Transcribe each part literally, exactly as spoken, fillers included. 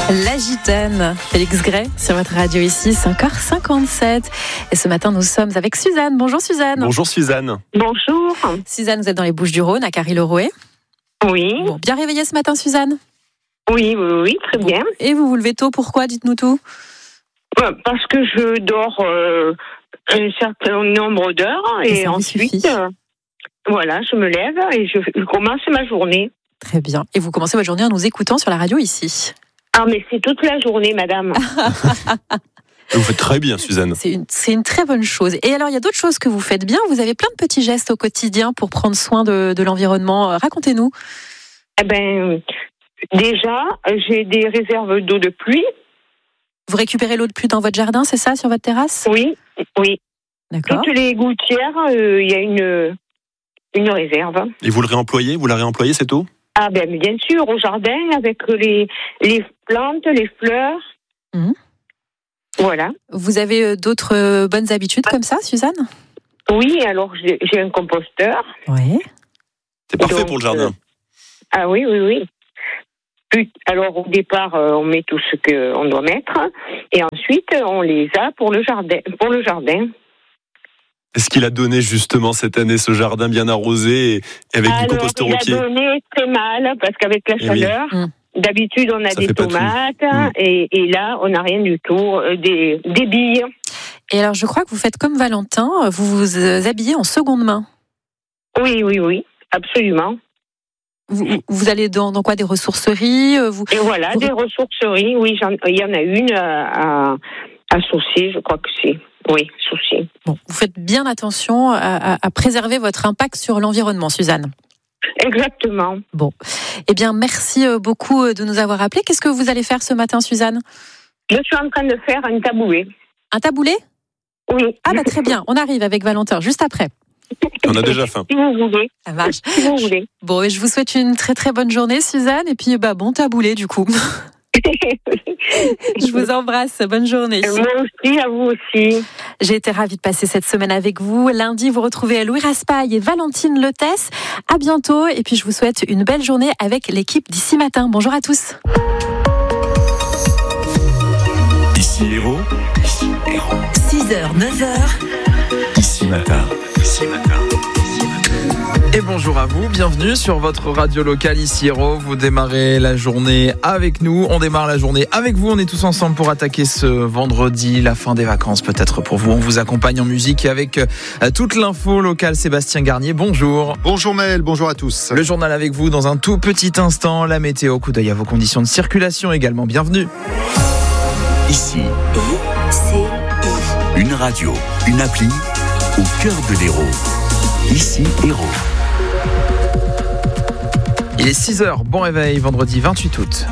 La Gitane, Félix Gray sur votre radio ici, cinq heures cinquante-sept. Et ce matin, nous sommes avec Suzanne. Bonjour Suzanne. Bonjour Suzanne. Bonjour. Suzanne, vous êtes dans les Bouches-du-Rhône, à Carry-le-Rouet. Oui. Bon, bien réveillée ce matin, Suzanne? Oui, oui, oui, très bon. bien. Et vous vous levez tôt, pourquoi? Dites-nous tout. Parce que je dors euh, un certain nombre d'heures et, et ensuite, euh, voilà, je me lève et je, je commence ma journée. Très bien. Et vous commencez votre journée en nous écoutant sur la radio ici. Ah, mais c'est toute la journée, madame. Vous faites très bien, Suzanne. C'est une, c'est une très bonne chose. Et alors, il y a d'autres choses que vous faites bien. Vous avez plein de petits gestes au quotidien pour prendre soin de, de l'environnement. Racontez-nous. Eh ben, déjà, j'ai des réserves d'eau de pluie. Vous récupérez l'eau de pluie dans votre jardin, c'est ça, sur votre terrasse? Oui, oui. D'accord. Toutes les gouttières, il euh, y a une, une réserve. Et vous le réemployez? Vous la réemployez, cette eau? Ah ben bien sûr, au jardin, avec les, les plantes, les fleurs. Mmh. Voilà. Vous avez d'autres bonnes habitudes comme ça, Suzanne? Oui, alors j'ai, j'ai un composteur. Oui. C'est parfait donc, pour le jardin. Euh, ah oui, oui, oui. Puis, alors au départ, euh, on met tout ce qu'on doit mettre, et ensuite on les a pour le jardin. Pour le jardin. Est-ce qu'il a donné justement cette année ce jardin bien arrosé et avec alors, du composteur au pied? Il a donné très mal parce qu'avec la Eh chaleur, oui. d'habitude on a Ça des fait pas tomates mmh. et, et là on n'a rien du tout, euh, des, des billes. Et alors je crois que vous faites comme Valentin, vous vous habillez en seconde main. Oui, oui, oui, absolument. Vous, vous allez dans, dans quoi, des ressourceries vous, Et voilà, vous... des ressourceries, oui, j'en, il y en a une à, à, à Saucier, je crois que c'est. Oui, Saucier. Bon, vous faites bien attention à, à, à préserver votre impact sur l'environnement, Suzanne. Exactement. Bon, eh bien, merci beaucoup de nous avoir appelés. Qu'est-ce que vous allez faire ce matin, Suzanne? Je suis en train de faire un taboulet. Un taboulet? Oui. Ah bah très bien, on arrive avec Valentin, juste après. On a déjà faim. Si vous voulez. Ça marche. Si vous voulez. Bon, et je vous souhaite une très très bonne journée, Suzanne, et puis bah bon taboulet du coup. Je vous embrasse, bonne journée. Moi aussi, à vous aussi. J'ai été ravie de passer cette semaine avec vous. Lundi, vous retrouvez Louis Raspail et Valentine Lotès. À bientôt, et puis je vous souhaite une belle journée avec l'équipe d'Ici Matin. Bonjour à tous. Ici Héros. Ici Héros. six heures, neuf heures. Ici Matin. Ici Matin. Et bonjour à vous, bienvenue sur votre radio locale ici Héros. Vous démarrez la journée avec nous, on démarre la journée avec vous. On est tous ensemble pour attaquer ce vendredi, la fin des vacances peut-être pour vous. On vous accompagne en musique avec toute l'info locale. Sébastien Garnier, bonjour. Bonjour Maël, bonjour à tous. Le journal avec vous dans un tout petit instant. La météo, coup d'œil à vos conditions de circulation également. Bienvenue. Ici, I C I. Une radio, une appli au cœur de l'Hérault. Ici Héros. Il est six heures, bon réveil, vendredi vingt-huit août.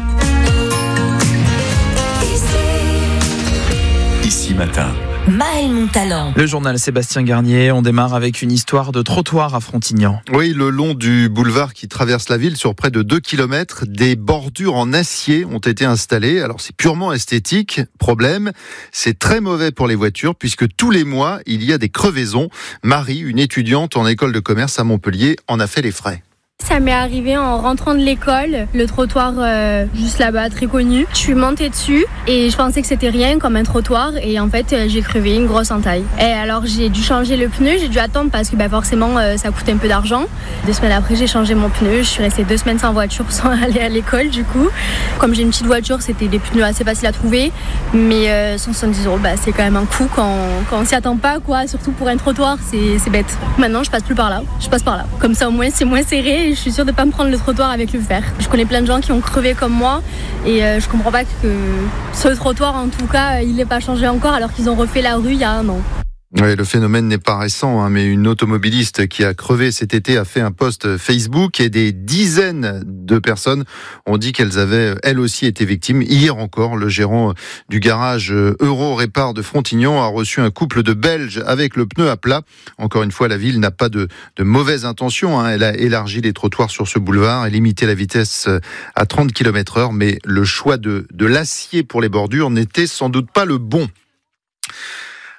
Ici Matin. Maël Montalent. Le journal Sébastien Garnier, on démarre avec une histoire de trottoir à Frontignan. Oui, le long du boulevard qui traverse la ville sur près de deux kilomètres, des bordures en acier ont été installées. Alors c'est purement esthétique. Problème, c'est très mauvais pour les voitures puisque tous les mois, il y a des crevaisons. Marie, une étudiante en école de commerce à Montpellier, en a fait les frais. Ça m'est arrivé en rentrant de l'école, le trottoir euh, juste là-bas, très connu. Je suis montée dessus et je pensais que c'était rien comme un trottoir et en fait euh, j'ai crevé une grosse entaille. Et alors j'ai dû changer le pneu, j'ai dû attendre parce que bah, forcément euh, ça coûte un peu d'argent. Deux semaines après j'ai changé mon pneu, je suis restée deux semaines sans voiture sans aller à l'école du coup. Comme j'ai une petite voiture, c'était des pneus assez faciles à trouver, mais euh, cent soixante-dix euros bah, c'est quand même un coût quand, quand on s'y attend pas quoi, surtout pour un trottoir, c'est, c'est bête. Maintenant je passe plus par là, je passe par là. Comme ça au moins c'est moins serré. Je suis sûre de ne pas me prendre le trottoir avec le fer. Je connais plein de gens qui ont crevé comme moi et euh, je comprends pas que ce trottoir en tout cas il n'ait pas changé encore alors qu'ils ont refait la rue il y a un an. Oui, le phénomène n'est pas récent, hein, mais une automobiliste qui a crevé cet été a fait un post Facebook et des dizaines de personnes ont dit qu'elles avaient elles aussi été victimes. Hier encore, le gérant du garage Euro Répar de Frontignan a reçu un couple de Belges avec le pneu à plat. Encore une fois, la ville n'a pas de, de mauvaises intentions, hein. Elle a élargi les trottoirs sur ce boulevard et limité la vitesse à trente kilomètres heure, mais le choix de, de l'acier pour les bordures n'était sans doute pas le bon.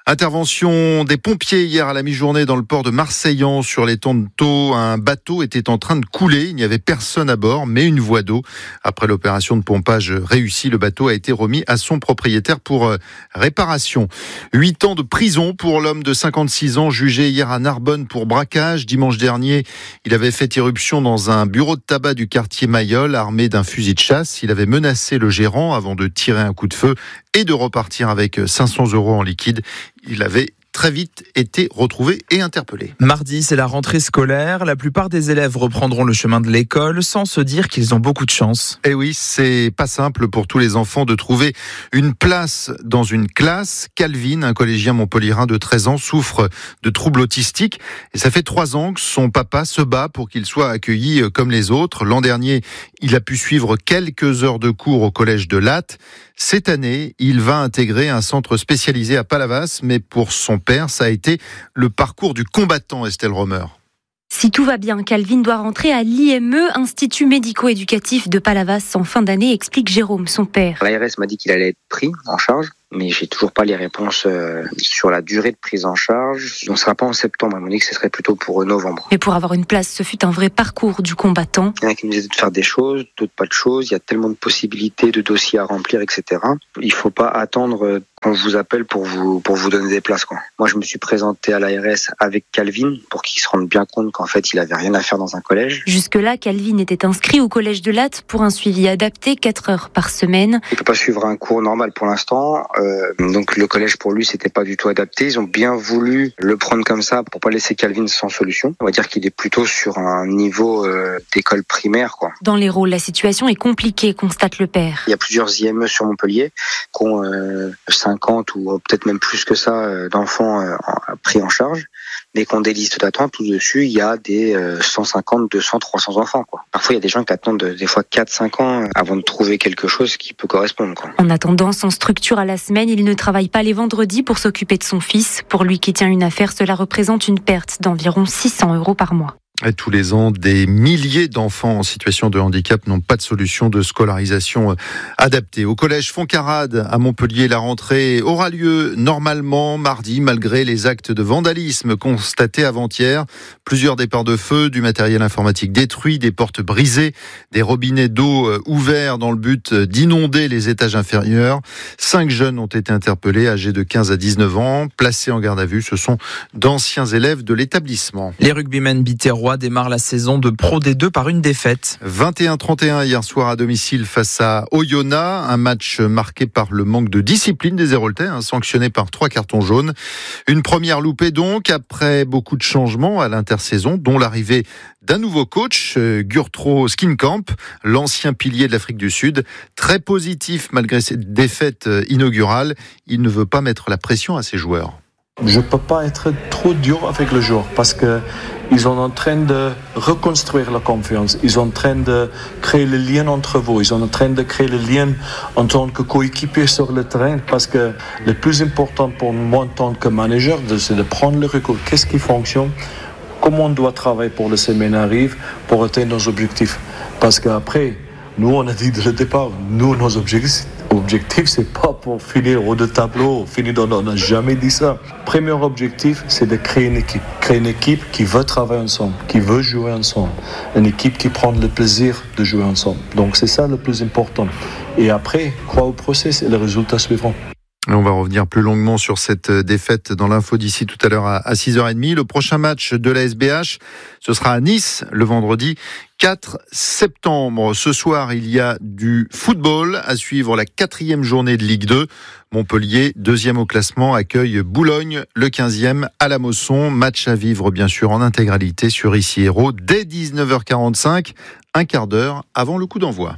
Intervention des pompiers hier à la mi-journée dans le port de Marseillan sur les Tonto. Un bateau était en train de couler. Il n'y avait personne à bord, mais une voie d'eau. Après l'opération de pompage réussie, le bateau a été remis à son propriétaire pour réparation. Huit ans de prison pour l'homme de cinquante-six ans jugé hier à Narbonne pour braquage. Dimanche dernier, il avait fait irruption dans un bureau de tabac du quartier Mayol armé d'un fusil de chasse. Il avait menacé le gérant avant de tirer un coup de feu et de repartir avec cinq cents euros en liquide. Il avait très vite été retrouvé et interpellé. Mardi, c'est la rentrée scolaire. La plupart des élèves reprendront le chemin de l'école sans se dire qu'ils ont beaucoup de chance. Eh oui, c'est pas simple pour tous les enfants de trouver une place dans une classe. Calvin, un collégien montpelliérain de treize ans, souffre de troubles autistiques. Et ça fait trois ans que son papa se bat pour qu'il soit accueilli comme les autres. L'an dernier, il a pu suivre quelques heures de cours au collège de Latte. Cette année, il va intégrer un centre spécialisé à Palavas, mais pour son père, ça a été le parcours du combattant, Estelle Romer. Si tout va bien, Calvin doit rentrer à l'I M E, Institut médico-éducatif de Palavas, en fin d'année, explique Jérôme, son père. L'A R S m'a dit qu'il allait être pris en charge, mais j'ai toujours pas les réponses euh, sur la durée de prise en charge. On ne sera pas en septembre, elle m'a dit que ce serait plutôt pour novembre. Mais pour avoir une place, ce fut un vrai parcours du combattant. Il y en a qui nous disaient de faire des choses, d'autres pas de choses. Il y a tellement de possibilités, de dossiers à remplir, et cetera. Il faut pas attendre qu'on vous appelle pour vous pour vous donner des places, quoi. Moi, je me suis présenté à l'A R S avec Calvin pour qu'il se rende bien compte qu'en fait, il avait rien à faire dans un collège. Jusque-là, Calvin était inscrit au collège de Latte pour un suivi adapté, quatre heures par semaine. Il peut pas suivre un cours normal pour l'instant. Euh, donc le collège pour lui, c'était pas du tout adapté. Ils ont bien voulu le prendre comme ça pour pas laisser Calvin sans solution. On va dire qu'il est plutôt sur un niveau euh, d'école primaire, quoi. Dans l'Hérault, la situation est compliquée, constate le père. Il y a plusieurs I M E sur Montpellier qui ont euh, cinquante ou peut-être même plus que ça euh, d'enfants euh, pris en charge, mais qui ont des listes d'attente où dessus il y a des euh, cent cinquante, deux cents, trois cents enfants, quoi. Parfois il y a des gens qui attendent des fois quatre cinq ans avant de trouver quelque chose qui peut correspondre, quoi. En attendant, sans structure à la semaine, il ne travaille pas les vendredis pour s'occuper de son fils. Pour lui qui tient une affaire, cela représente une perte d'environ six cents euros par mois. Et tous les ans, des milliers d'enfants en situation de handicap n'ont pas de solution de scolarisation adaptée. Au collège Foncarade à Montpellier, la rentrée aura lieu normalement mardi, malgré les actes de vandalisme constatés avant-hier. Plusieurs départs de feu, du matériel informatique détruit, des portes brisées, des robinets d'eau ouverts dans le but d'inonder les étages inférieurs. Cinq jeunes ont été interpellés, âgés de quinze à dix-neuf ans, placés en garde à vue. Ce sont d'anciens élèves de l'établissement. Les rugbymen biterrois démarre la saison de Pro D deux par une défaite. vingt et un trente et un hier soir à domicile face à Oyonnax. Un match marqué par le manque de discipline des Héroltais, hein, sanctionné par trois cartons jaunes. Une première loupée donc, après beaucoup de changements à l'intersaison, dont l'arrivée d'un nouveau coach, Gurtro Skinkamp, l'ancien pilier de l'Afrique du Sud. Très positif malgré cette défaite inaugurale. Il ne veut pas mettre la pression à ses joueurs. Je ne peux pas être trop dur avec les joueurs parce que ils sont en train de reconstruire la confiance. Ils sont en train de créer le lien entre vous. Ils sont en train de créer le lien en tant que coéquipier sur le terrain. Parce que le plus important pour moi en tant que manager, c'est de prendre le recul. Qu'est-ce qui fonctionne? Comment on doit travailler pour la semaine arrive pour atteindre nos objectifs? Parce qu'après, nous, on a dit dès le départ, nous, nos objectifs, objectif, c'est pas pour finir au haut de tableau, finir dans, on n'a jamais dit ça. Premier objectif, c'est de créer une équipe. Créer une équipe qui veut travailler ensemble, qui veut jouer ensemble. Une équipe qui prend le plaisir de jouer ensemble. Donc c'est ça le plus important. Et après, croire au process et les résultats suivront. On va revenir plus longuement sur cette défaite dans l'info d'ici tout à l'heure à six heures trente. Le prochain match de la S B H, ce sera à Nice le vendredi quatre septembre. Ce soir, il y a du football à suivre, la quatrième journée de Ligue deux. Montpellier, deuxième au classement, accueille Boulogne, le quinzième à la Mosson. Match à vivre bien sûr en intégralité sur Ici Hérault dès dix-neuf heures quarante-cinq, un quart d'heure avant le coup d'envoi.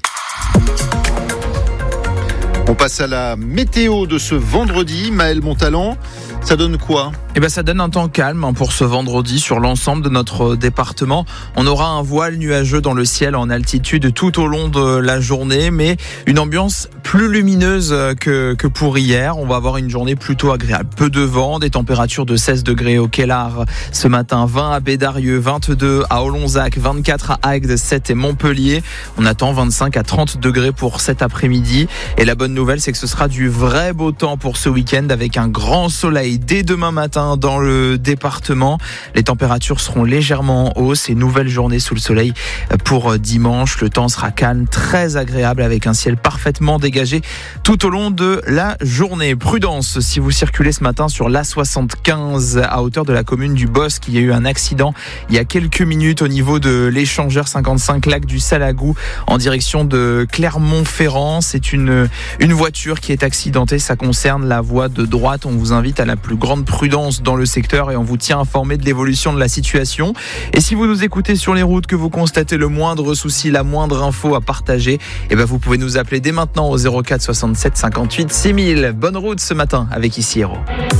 On passe à la météo de ce vendredi. Maël Montalan, ça donne quoi ? Eh ben, ça donne un temps calme pour ce vendredi sur l'ensemble de notre département. On aura un voile nuageux dans le ciel en altitude tout au long de la journée, mais une ambiance plus lumineuse que, que pour hier. On va avoir une journée plutôt agréable. Peu de vent, des températures de seize degrés au Kellar ce matin, vingt à Bédarieux, vingt-deux à Olonzac, vingt-quatre à Agde, sept et Montpellier. On attend vingt-cinq à trente degrés pour cet après-midi. Et la bonne nouvelle, c'est que ce sera du vrai beau temps pour ce week-end avec un grand soleil soleil dès demain matin dans le département. Les températures seront légèrement en hausse et nouvelle journée sous le soleil pour dimanche. Le temps sera calme, très agréable avec un ciel parfaitement dégagé tout au long de la journée. Prudence si vous circulez ce matin sur l'A soixante-quinze à hauteur de la commune du Bosc. Il y a eu un accident il y a quelques minutes au niveau de l'échangeur cinquante-cinq lac du Salagou en direction de Clermont-Ferrand. C'est une, une voiture qui est accidentée. Ça concerne la voie de droite. On vous invite à la plus grande prudence dans le secteur et on vous tient informé de l'évolution de la situation. Et si vous nous écoutez sur les routes, que vous constatez le moindre souci, la moindre info à partager, eh ben vous pouvez nous appeler dès maintenant au zéro quatre soixante-sept cinquante-huit six mille. Bonne route ce matin avec Ici Héros.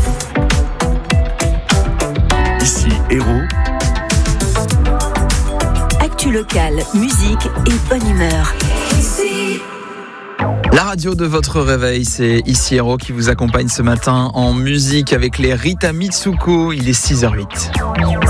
Ici Héros. Actu locale, musique et bonne humeur. La radio de votre réveil, c'est Ici Héros qui vous accompagne ce matin en musique avec les Rita Mitsuko. Il est six heures zéro huit.